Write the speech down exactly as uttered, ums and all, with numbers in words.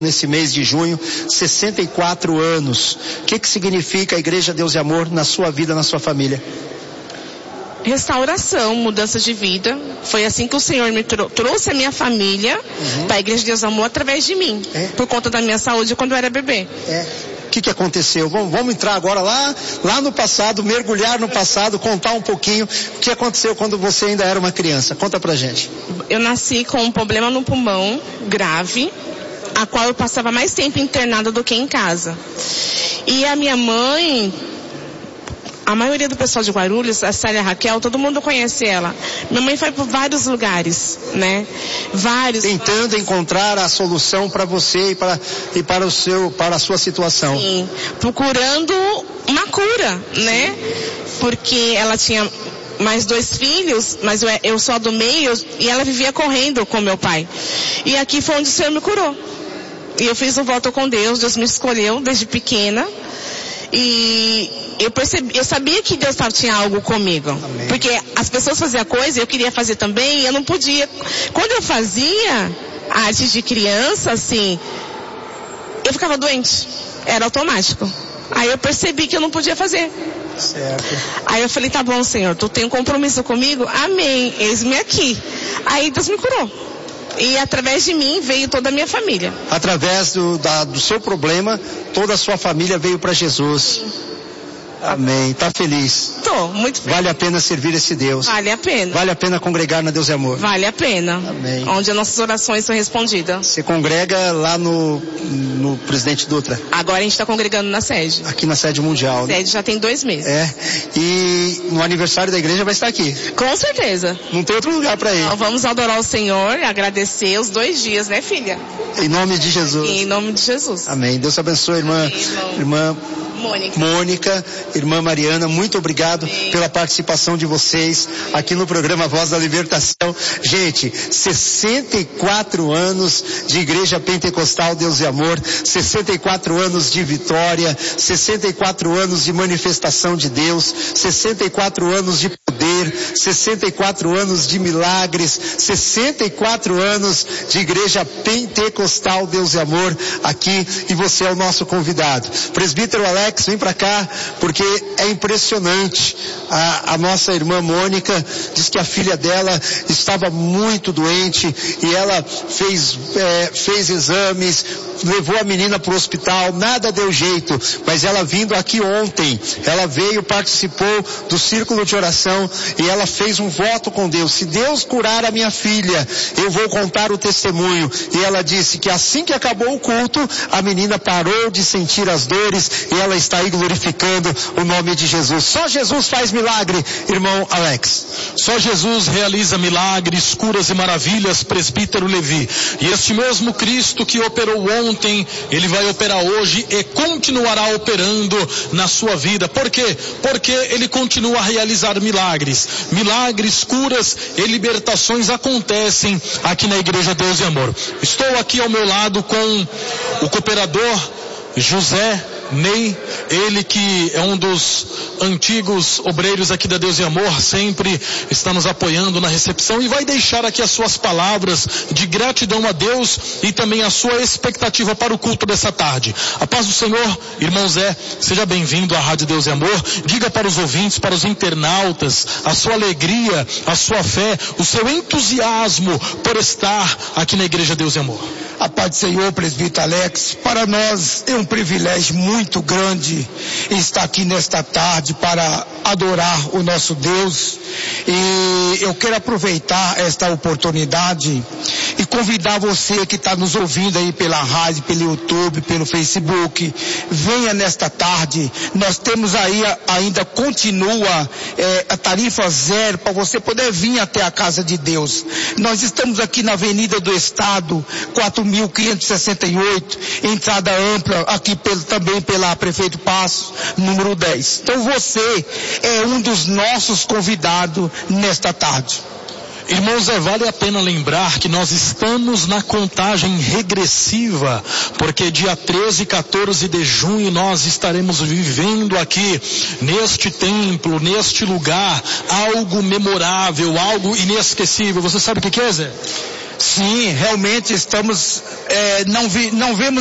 nesse mês de junho, sessenta e quatro anos. O que que significa a Igreja Deus e Amor na sua vida, na sua família? Restauração, mudança de vida. Foi assim que o Senhor me trou- trouxe a minha família uhum. para a Igreja Deus e Amor através de mim. É. Por conta da minha saúde quando eu era bebê. É. O que que aconteceu? Vamos, vamos entrar agora lá, lá no passado, mergulhar no passado, contar um pouquinho o que aconteceu quando você ainda era uma criança. Conta pra gente. Eu nasci com um problema no pulmão grave, a qual eu passava mais tempo internada do que em casa. E a minha mãe, a maioria do pessoal de Guarulhos, a Célia Raquel, todo mundo conhece ela. Minha mãe foi por vários lugares, né? Vários. Tentando encontrar a solução para você e para, e para o seu, para a sua situação. Sim, procurando uma cura, né? Porque ela tinha mais dois filhos, mas eu, eu sou a do meio, e ela vivia correndo com meu pai. E aqui foi onde o Senhor me curou. E eu fiz um voto com Deus, Deus me escolheu desde pequena. E eu percebi, eu sabia que Deus tinha algo comigo. Amém. Porque as pessoas faziam coisa e eu queria fazer também e eu não podia. Quando eu fazia arte de criança, assim, eu ficava doente. Era automático. Aí eu percebi que eu não podia fazer. Certo. Aí eu falei, tá bom, Senhor, tu tem um compromisso comigo? Amém, eis-me aqui. Aí Deus me curou. E através de mim veio toda a minha família. Através do, da, do seu problema, toda a sua família veio para Jesus. Sim. Amém. Tá feliz? Tô, muito feliz. Vale a pena servir esse Deus. Vale a pena. Vale a pena congregar na Deus e Amor. Vale a pena. Amém. Onde as nossas orações são respondidas. Você congrega lá no, no Presidente Dutra? Agora a gente está congregando na sede. Aqui na sede mundial. A sede já tem dois meses. É. E no aniversário da igreja vai estar aqui? Com certeza. Não tem outro lugar para ir. Então, vamos adorar o Senhor e agradecer os dois dias, né, filha? Em nome de Jesus. Em nome de Jesus. Amém. Deus abençoe, irmã. Amém, irmã Mônica. Mônica, irmã Mariana, muito obrigado Sim. pela participação de vocês aqui no programa Voz da Libertação. Gente, sessenta e quatro anos de Igreja Pentecostal Deus e Amor, sessenta e quatro anos de vitória, sessenta e quatro anos de manifestação de Deus, sessenta e quatro anos de poder, sessenta e quatro anos de milagres, sessenta e quatro anos de Igreja Pentecostal Deus e Amor aqui, e você é o nosso convidado. Presbítero Alex, vem pra cá, porque é impressionante. A, a nossa irmã Mônica diz que a filha dela estava muito doente e ela fez, é, fez exames, levou a menina para o hospital, nada deu jeito, mas ela vindo aqui ontem, ela veio, participou do círculo de oração e ela fez um voto com Deus: se Deus curar a minha filha, eu vou contar o testemunho. E ela disse que assim que acabou o culto, a menina parou de sentir as dores e ela está aí glorificando o nome de Jesus. Só Jesus faz milagre, irmão Alex. Só Jesus realiza milagres, curas e maravilhas, presbítero Levi. E este mesmo Cristo que operou ontem, ele vai operar hoje e continuará operando na sua vida. Por quê? Porque ele continua a realizar milagres. Milagres, curas e libertações acontecem aqui na Igreja Deus e Amor. Estou aqui ao meu lado com o cooperador José Ney, ele que é um dos antigos obreiros aqui da Deus e Amor, sempre está nos apoiando na recepção e vai deixar aqui as suas palavras de gratidão a Deus e também a sua expectativa para o culto dessa tarde. A paz do Senhor, irmão Zé, seja bem-vindo à Rádio Deus e Amor. Diga para os ouvintes, para os internautas, a sua alegria, a sua fé, o seu entusiasmo por estar aqui na Igreja Deus e Amor. A paz do Senhor, presbítero Alex, para nós é um privilégio muito grande estar aqui nesta tarde para adorar o nosso Deus, e eu quero aproveitar esta oportunidade e convidar você que está nos ouvindo aí pela rádio, pelo YouTube, pelo Facebook, venha nesta tarde. Nós temos aí, ainda continua é, a tarifa zero para você poder vir até a casa de Deus. Nós estamos aqui na Avenida do Estado, quatro mil quinhentos e sessenta e oito, entrada ampla, aqui pelo, também pela Prefeito Passos, número dez. Então você é um dos nossos convidados nesta tarde. Irmãos, é, vale a pena lembrar que nós estamos na contagem regressiva, porque dia treze e quatorze de junho nós estaremos vivendo aqui, neste templo, neste lugar, algo memorável, algo inesquecível. Você sabe o que é, Zé? Sim, realmente estamos, é, não, vi, não vemos